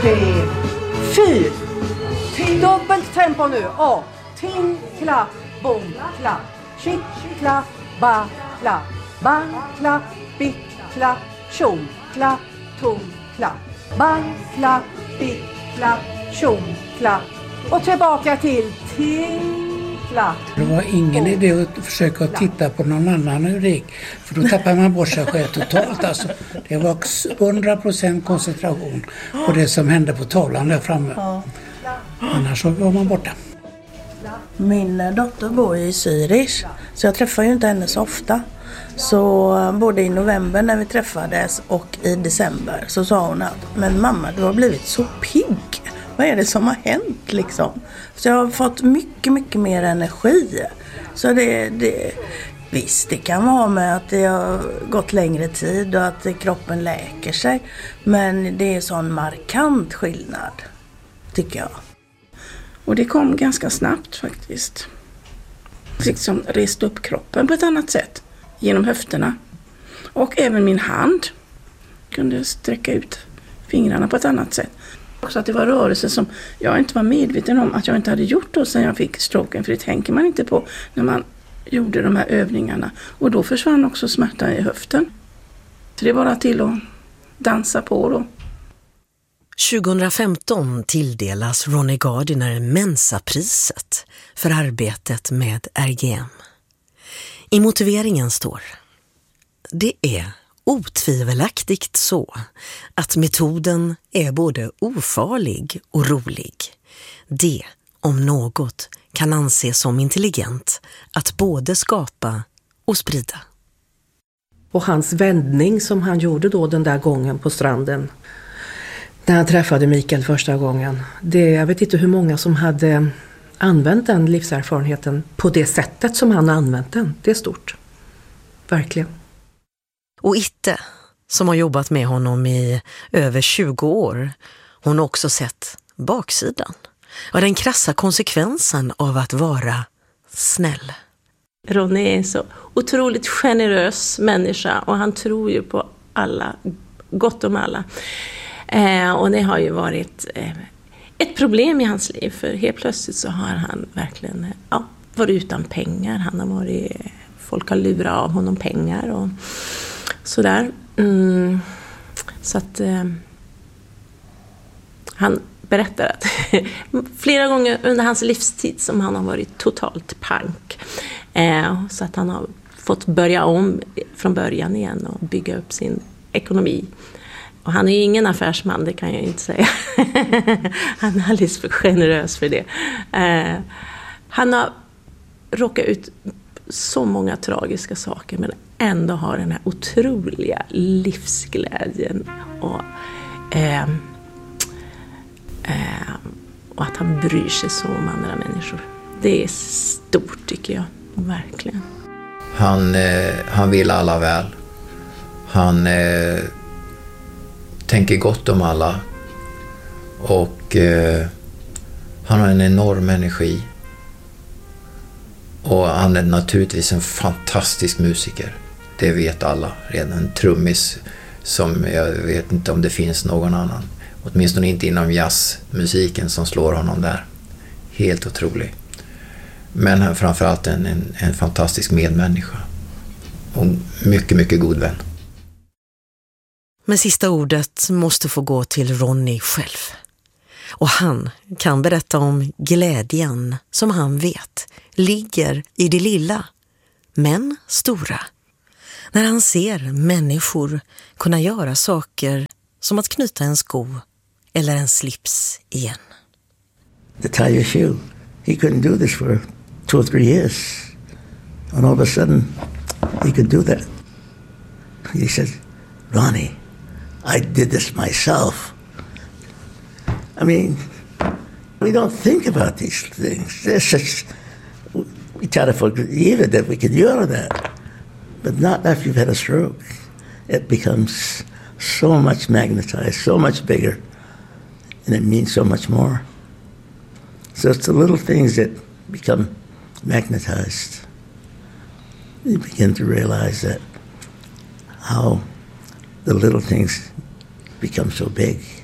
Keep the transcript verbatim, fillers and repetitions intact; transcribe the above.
tre, fyra. Till dubbelt tempo nu. Och ting, klapp, bom, klapp. Chick, klapp, ba, klapp. Bang, klapp, bick, klapp. Tjong, klapp, tom, klapp. Bang, klapp, bick, klapp. Tjong, klapp. Och tillbaka till ting. Det var ingen idé att försöka titta på någon annan hur det gick. För då tappar man bort sig själv totalt. Alltså, det var hundra procent koncentration på det som hände på tavlan där framme. Annars var man borta. Min dotter bor i Zürich, så jag träffar ju inte henne så ofta. Så både i november när vi träffades och i december så sa hon att men mamma, du har blivit så pigg. Vad är det som har hänt liksom? Så jag har fått mycket, mycket mer energi. Så det, det, visst, det kan vara med att det har gått längre tid och att kroppen läker sig. Men det är sån markant skillnad, tycker jag. Och det kom ganska snabbt faktiskt. Liksom reste upp kroppen på ett annat sätt. Genom höfterna. Och även min hand kunde sträcka ut fingrarna på ett annat sätt. Också att det var rörelser som jag inte var medveten om att jag inte hade gjort då sen jag fick stroken. För det tänker man inte på när man gjorde de här övningarna. Och då försvann också smärtan i höften. Så det var bara till att dansa på då. tjugohundrafemton tilldelas Ronnie Gardiner Mensa-priset för arbetet med R G M. I motiveringen står: det är otvivelaktigt så att metoden är både ofarlig och rolig. Det, om något, kan anses som intelligent att både skapa och sprida. Och hans vändning som han gjorde då den där gången på stranden när han träffade Mikael första gången. Det, jag vet inte hur många som hade använt den livserfarenheten på det sättet som han har använt den. Det är stort. Verkligen. Och Itte, som har jobbat med honom i över tjugo år, hon har också sett baksidan. Och den krassa konsekvensen av att vara snäll. Ronnie är en så otroligt generös människa och han tror ju på alla, gott om alla. Eh, och det har ju varit eh, ett problem i hans liv, för helt plötsligt så har han verkligen ja, varit utan pengar. Han har varit, folk har lurat av honom pengar och sådär. Mm, så att eh, han berättar att flera gånger under hans livstid som han har varit totalt pank. Eh, så att han har fått börja om från början igen och bygga upp sin ekonomi. Och han är ju ingen affärsman, det kan jag inte säga. Han är alldeles för generös för det. Eh, han har råkat ut så många tragiska saker, men ändå har den här otroliga livsglädjen och, eh, eh, och att han bryr sig så om andra människor. Det är stort, tycker jag, verkligen. Han, eh, han vill alla väl. Han eh, tänker gott om alla och eh, han har en enorm energi. Och han är naturligtvis en fantastisk musiker. Det vet alla. Redan en trummis som jag vet inte om det finns någon annan. Åtminstone inte inom jazzmusiken som slår honom där. Helt otrolig. Men framförallt en, en, en fantastisk medmänniska. Och mycket, mycket god vän. Men sista ordet måste få gå till Ronnie själv. Och han kan berätta om glädjen som han vet ligger i det lilla, men stora. När han ser människor kunna göra saker som att knyta en sko eller en slips igen. To tie your shoe. He couldn't do this for two or three years. And all of a sudden, he could do that. He said, Ronnie, I did this myself. I mean, we don't think about these things. This is, we try to forgive it that we can do that. But not after you've had a stroke. It becomes so much magnetized, so much bigger, and it means so much more. So it's the little things that become magnetized. You begin to realize that how the little things become so big.